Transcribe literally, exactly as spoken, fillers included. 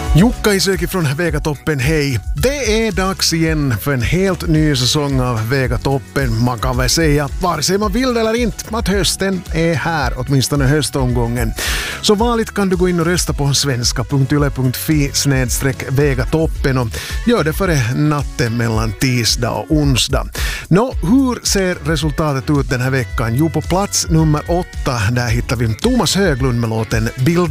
Jukka i söker från Vegatoppen, hej. Det är dags igen för en helt ny säsong av Vegatoppen. Man kan väl säga, vare sig man vill eller inte, att hösten är här, åtminstone höstomgången. Så vanligt kan du gå in och rösta på svenska punkt yle punkt fi snedstreck Vegatoppen och gör det före natten mellan tisdag och onsdag. Nå, hur ser resultatet ut den här veckan? Jo, på plats nummer åtta, där hittar vi Thomas Höglund med låten Bild